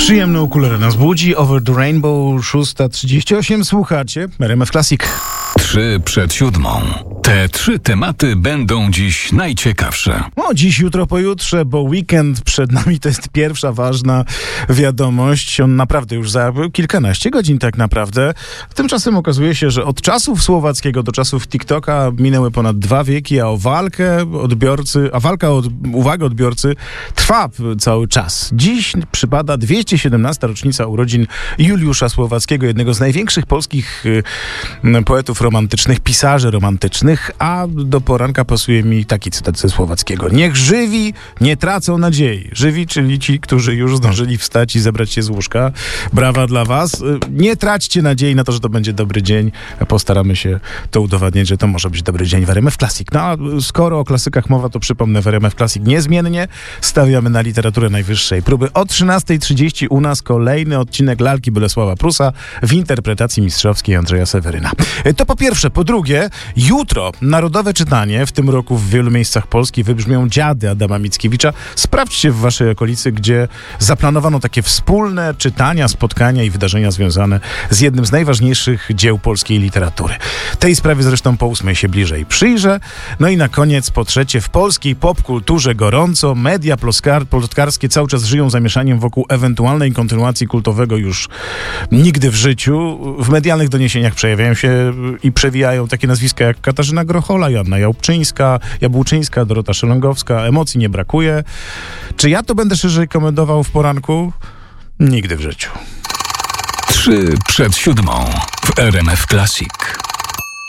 Przyjemny ukulele nas budzi. Over the Rainbow, 6:38. Słuchacie RMF Classic. 3 przed 7. Te 3 tematy będą dziś najciekawsze. Dziś, jutro, pojutrze, bo weekend przed nami to jest pierwsza ważna wiadomość. On naprawdę już za kilkanaście godzin tak naprawdę. Tymczasem okazuje się, że od czasów Słowackiego do czasów TikToka minęły ponad 2 wieki, a walka o uwagę odbiorcy trwa cały czas. Dziś przypada 217. rocznica urodzin Juliusza Słowackiego, jednego z największych polskich poetów romantycznych, pisarzy romantycznych, a do poranka pasuje mi taki cytat ze Słowackiego. Niech żywi nie tracą nadziei. Żywi, czyli ci, którzy już zdążyli wstać i zebrać się z łóżka. Brawa dla was. Nie traćcie nadziei na to, że to będzie dobry dzień. Postaramy się to udowadniać, że to może być dobry dzień w RMF Classic. No a skoro o klasykach mowa, to przypomnę, w RMF Classic niezmiennie stawiamy na literaturę najwyższej próby. O 13:30 u nas kolejny odcinek Lalki Bolesława Prusa w interpretacji mistrzowskiej Andrzeja Seweryna. To po pierwsze. Po drugie, jutro narodowe czytanie. W tym roku w wielu miejscach Polski wybrzmią Dziady Adama Mickiewicza. Sprawdźcie w waszej okolicy, gdzie zaplanowano takie wspólne czytania, spotkania i wydarzenia związane z jednym z najważniejszych dzieł polskiej literatury. Tej sprawie zresztą po 8 się bliżej przyjrzę. No i na koniec, po trzecie, w polskiej popkulturze gorąco. Media plotkarskie cały czas żyją zamieszaniem wokół ewentualnej kontynuacji kultowego już Nigdy w życiu. W medialnych doniesieniach przejawiają się i przewijają takie nazwiska jak Katarzyna Grochola, Joanna Jabłczyńska, Dorota Szelongowska. Emocji nie brakuje. Czy ja to będę szerzej komentował w poranku? Nigdy w życiu. 3 przed 7 w RMF Classic.